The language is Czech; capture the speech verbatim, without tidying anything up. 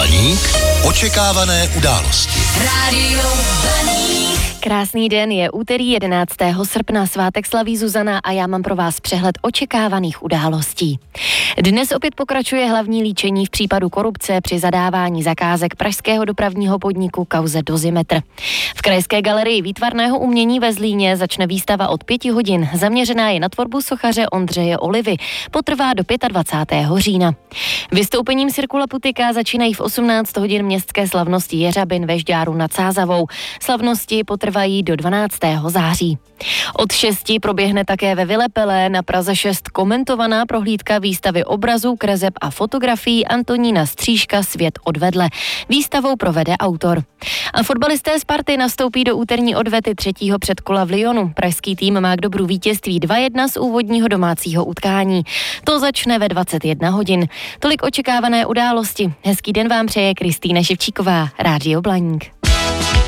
Blaník. Očekávané události. Rádio Blaník. Krásný den, je úterý jedenáctého srpna, svátek slaví Zuzana a já mám pro vás přehled očekávaných událostí. Dnes opět pokračuje hlavní líčení v případu korupce při zadávání zakázek pražského dopravního podniku kauze Dozimetr. V Krajské galerii výtvarného umění ve Zlíně začne výstava od pěti hodin. Zaměřená je na tvorbu sochaře Ondřeje Olivy. Potrvá do dvacátého pátého října. Vystoupením Cirkula Putika začínají v osmnáct hodin městské slavnosti Jeřabin ve Žďáru nad Sázavou. Slavnosti potrvají do dvanáctého září. Od šesti proběhne také ve Vilepelé na Praze šest komentovaná prohlídka výstavy obrazů, kreseb a fotografií Antonína Střížka Svět odvedle. Výstavou provede autor. A fotbalisté Sparty nastoupí do úterní odvety třetího předkola v Lyonu. Pražský tým má k dobru vítězství dva jedna z úvodního domácího utkání. To začne ve dvacet jedna hodin. Tolik očekávané události. Hezký den vám přeje Kristýna Ševčíková, Rádio Blaník.